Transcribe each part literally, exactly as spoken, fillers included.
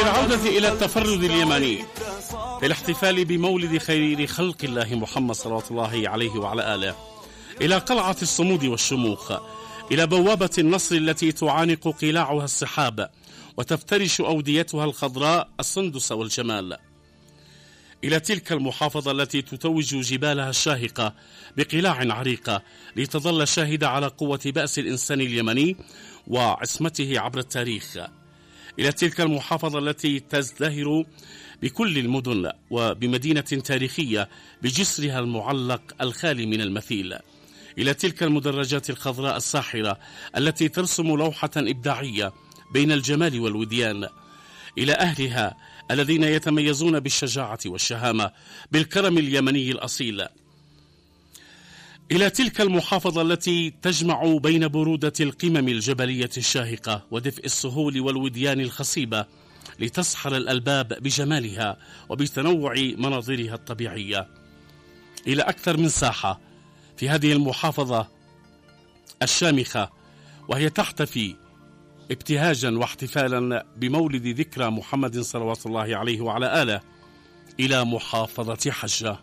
بالعودة إلى التفرد اليمني في الاحتفال بمولد خير خلق الله محمد صلوات الله عليه وعلى آله، إلى قلعة الصمود والشموخ، إلى بوابة النصر التي تعانق قلاعها السحاب وتفترش أوديتها الخضراء السندس والجمال، إلى تلك المحافظة التي تتوج جبالها الشاهقة بقلاع عريقة لتظل شاهدة على قوة بأس الإنسان اليمني وعصمته عبر التاريخ، إلى تلك المحافظة التي تزدهر بكل المدن وبمدينة تاريخية بجسرها المعلق الخالي من المثيل، إلى تلك المدرجات الخضراء الساحرة التي ترسم لوحة إبداعية بين الجمال والوديان، إلى أهلها الذين يتميزون بالشجاعة والشهامة بالكرم اليمني الأصيل، إلى تلك المحافظة التي تجمع بين برودة القمم الجبلية الشاهقة ودفء السهول والوديان الخصيبة لتسحر الألباب بجمالها وبتنوع مناظرها الطبيعية، إلى أكثر من ساحة في هذه المحافظة الشامخة وهي تحتفي ابتهاجا واحتفالا بمولد ذكرى محمد صلوات الله عليه وعلى آله، إلى محافظة حجة.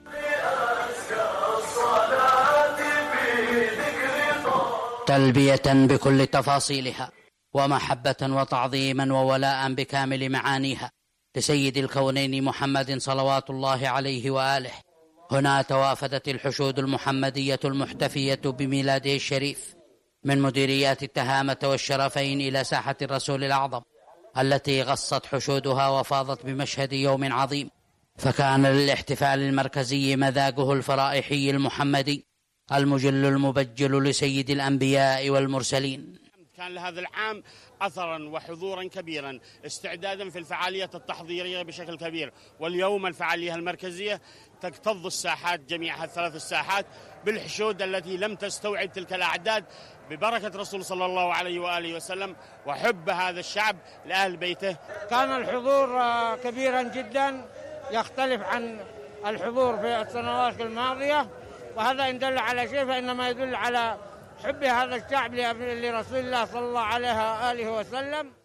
تلبية بكل تفاصيلها ومحبة وتعظيما وولاء بكامل معانيها لسيد الكونين محمد صلوات الله عليه وآله. هنا توافدت الحشود المحمدية المحتفية بميلاده الشريف من مديريات التهامة والشرفين إلى ساحة الرسول الأعظم التي غصت حشودها وفاضت بمشهد يوم عظيم، فكان للاحتفال المركزي مذاقه الفرائحي المحمدي المجل المبجل لسيد الأنبياء والمرسلين. كان لهذا العام أثرا وحضورا كبيرا، استعدادا في الفعالية التحضيرية بشكل كبير، واليوم الفعالية المركزية تكتظ الساحات جميعها الثلاث الساحات بالحشود التي لم تستوعب تلك الأعداد ببركة رسول صلى الله عليه وآله وسلم وحب هذا الشعب لأهل بيته. كان الحضور كبيرا جدا يختلف عن الحضور في السنوات الماضية، وهذا إن دل على شيء فإنما يدل على حب هذا الشعب لرسول الله صلى الله عليه وآله وسلم.